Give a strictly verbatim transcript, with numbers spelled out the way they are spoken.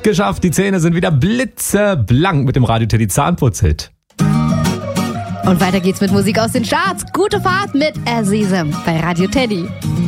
geschafft. Die Zähne sind wieder blitzeblank mit dem Radio Teddy Zahnputz-Hit. Und weiter geht's mit Musik aus den Charts. Gute Fahrt mit Azizem bei Radio Teddy.